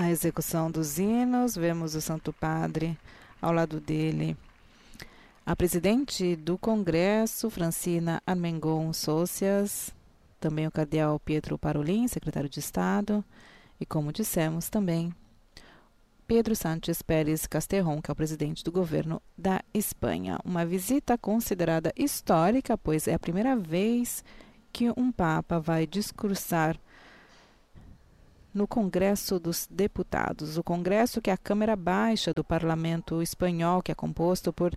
a execução dos hinos. Vemos o Santo Padre ao lado dele. A presidente do Congresso, Francina Armengol Socias, também o cardeal Pietro Parolin, secretário de Estado, e como dissemos também, Pedro Sánchez Pérez Casterrón, que é o presidente do governo da Espanha. Uma visita considerada histórica, pois é a primeira vez que um Papa vai discursar no Congresso dos Deputados. O Congresso, que é a Câmara Baixa do Parlamento Espanhol, que é composto por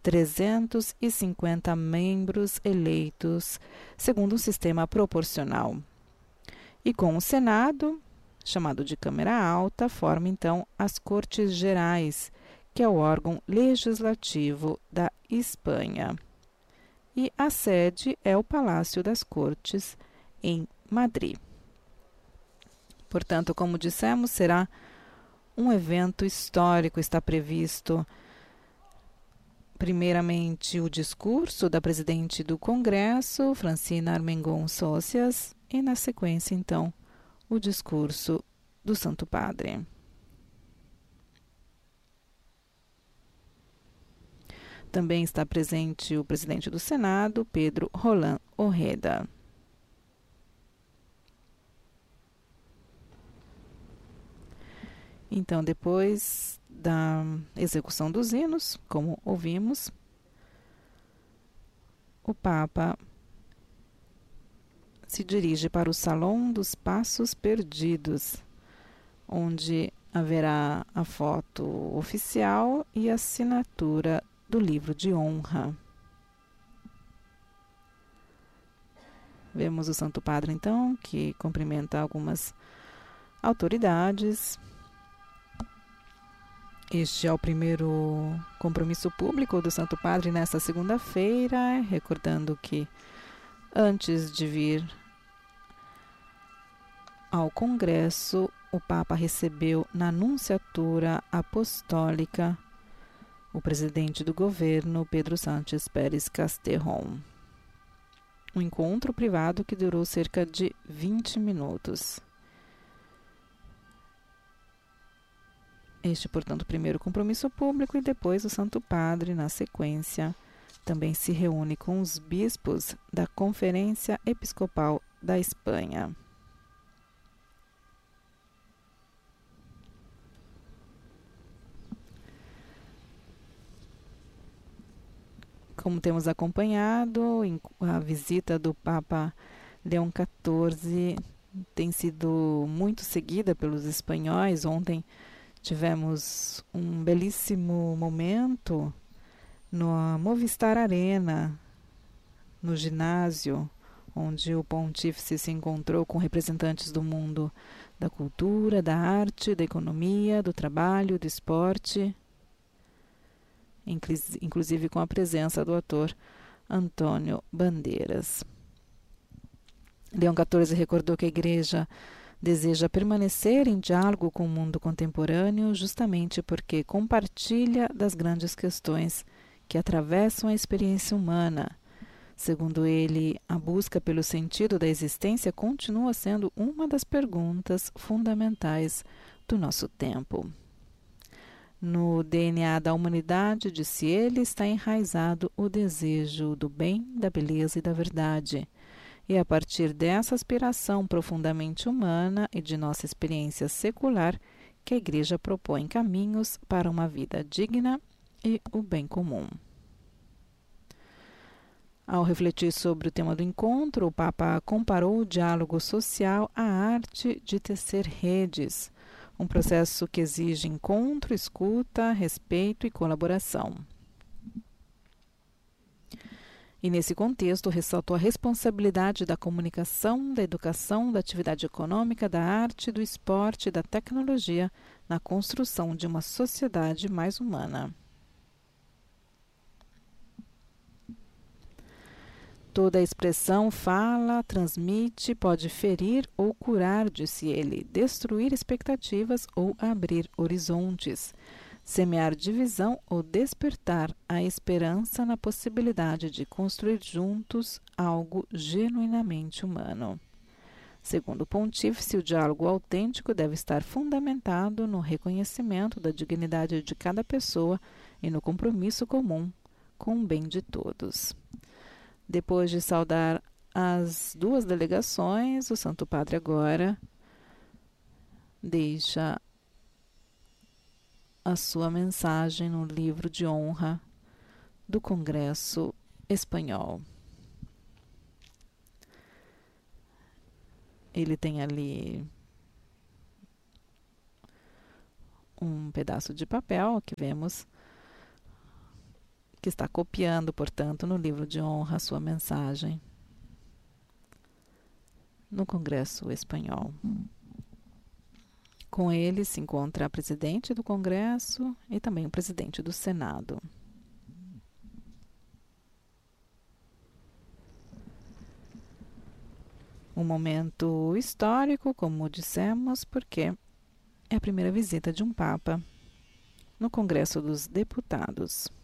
350 membros eleitos segundo um sistema proporcional. E com o Senado, chamado de Câmara Alta, forma então as Cortes Gerais, que é o órgão legislativo da Espanha. E a sede é o Palácio das Cortes, em Madrid. Portanto, como dissemos, será um evento histórico. Está previsto primeiramente o discurso da presidente do Congresso, Francina Armengol Socias, e na sequência, então, o discurso do Santo Padre. Também está presente o presidente do Senado, Pedro Roland Ojeda. Então, depois da execução dos hinos, como ouvimos, o Papa se dirige para o Salão dos Passos Perdidos, onde haverá a foto oficial e a assinatura do livro de honra. Vemos o Santo Padre, então, que cumprimenta algumas autoridades. Este é o primeiro compromisso público do Santo Padre nesta segunda-feira, recordando que antes de vir ao Congresso, o Papa recebeu na Nunciatura Apostólica o presidente do governo, Pedro Sánchez Pérez Casterrón. Um encontro privado que durou cerca de 20 minutos. Este, portanto, o primeiro compromisso público, e depois o Santo Padre, na sequência, também se reúne com os bispos da Conferência Episcopal da Espanha. Como temos acompanhado, a visita do Papa Leão XIV tem sido muito seguida pelos espanhóis. Ontem tivemos um belíssimo momento no Movistar Arena, no ginásio, onde o pontífice se encontrou com representantes do mundo da cultura, da arte, da economia, do trabalho, do esporte, inclusive com a presença do ator Antônio Bandeiras. Leão XIV recordou que a Igreja deseja permanecer em diálogo com o mundo contemporâneo, justamente porque compartilha das grandes questões que atravessam a experiência humana. Segundo ele, a busca pelo sentido da existência continua sendo uma das perguntas fundamentais do nosso tempo. No DNA da humanidade, disse ele, está enraizado o desejo do bem, da beleza e da verdade. E a partir dessa aspiração profundamente humana e de nossa experiência secular, que a Igreja propõe caminhos para uma vida digna e o bem comum. Ao refletir sobre o tema do encontro, o Papa comparou o diálogo social à arte de tecer redes, um processo que exige encontro, escuta, respeito e colaboração. E nesse contexto ressaltou a responsabilidade da comunicação, da educação, da atividade econômica, da arte, do esporte e da tecnologia na construção de uma sociedade mais humana. Toda a expressão fala, transmite, pode ferir ou curar, disse ele, destruir expectativas ou abrir horizontes, semear divisão ou despertar a esperança na possibilidade de construir juntos algo genuinamente humano. Segundo o pontífice, o diálogo autêntico deve estar fundamentado no reconhecimento da dignidade de cada pessoa e no compromisso comum com o bem de todos. Depois de saudar as duas delegações, o Santo Padre agora deixa a sua mensagem no livro de honra do Congresso Espanhol. Ele tem ali um pedaço de papel que vemos que está copiando, portanto, no livro de honra a sua mensagem no Congresso Espanhol. Com ele se encontra a presidente do Congresso e também o presidente do Senado. Um momento histórico, como dissemos, porque é a primeira visita de um Papa no Congresso dos Deputados.